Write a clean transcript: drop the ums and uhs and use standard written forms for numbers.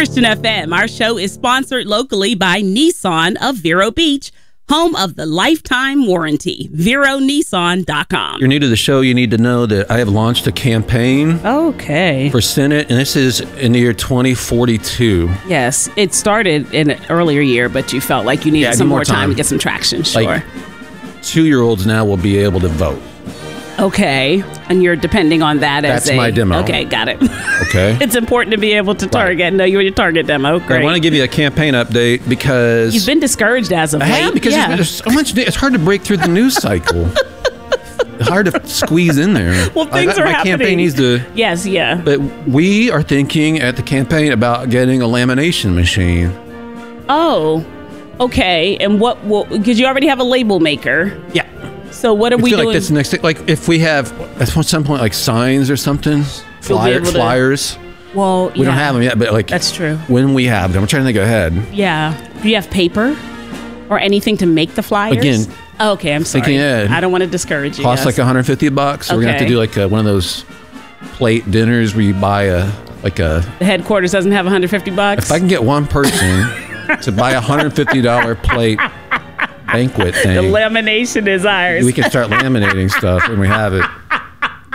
Christian FM. Our show is sponsored locally by Nissan of Vero Beach, home of the lifetime warranty. VeroNissan.com. You're new to the show, you need to know that I have launched a campaign for Senate, and this is in the year 2042. Yes, it started in an earlier year, but you felt like you needed some more time to get some traction. Sure. Like, 2-year-olds now will be able to vote. Okay, and you're depending on that as That's my demo. Okay, got it. Okay. It's important to be able to target. Know your target demo. Great. I want to give you a campaign update because... You've been discouraged as of late. Yeah, because there's so much... It's hard to break through the news cycle. It's hard to squeeze in there. Well, things are happening. My campaign needs to... Yes, yeah. But we are thinking at the campaign about getting a lamination machine. Oh, okay. And what... Because you already have a label maker. Yeah. So what are we doing? Like that's the next thing. Like if we have at some point like signs or something, flyers. Well, we don't have them yet, but like that's true. When we have them, I'm trying to think ahead. Yeah. Do you have paper or anything to make the flyers? Again. Oh, okay, I'm sorry. I don't want to discourage you. Costs like $150. So we're gonna have to do like one of those plate dinners where you buy the headquarters doesn't have $150. If I can get one person to buy $150 plate banquet thing. The lamination is ours. We can start laminating stuff when we have it.